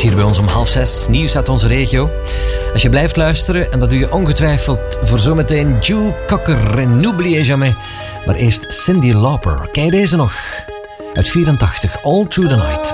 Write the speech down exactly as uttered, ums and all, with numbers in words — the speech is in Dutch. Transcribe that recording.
Straks hier bij ons om half zes nieuws uit onze regio. Als je blijft luisteren, en dat doe je ongetwijfeld voor zometeen Joe Cocker en N'oubliez jamais. Maar eerst Cyndi Lauper. Ken je deze nog? Uit vierentachtig, All Through the Night.